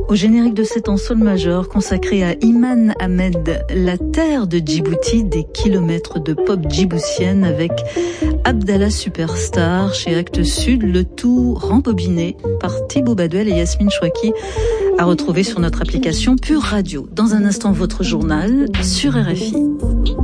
Au générique de cet en sol majeur consacré à Iman Ahmed, la terre de Djibouti, des kilomètres de pop djiboutienne avec Abdallah Superstar chez Actes Sud, le tout rembobiné par Thibaut Baduel et Yasmine Chouaki, à retrouver sur notre application Pure Radio. Dans un instant, votre journal sur RFI.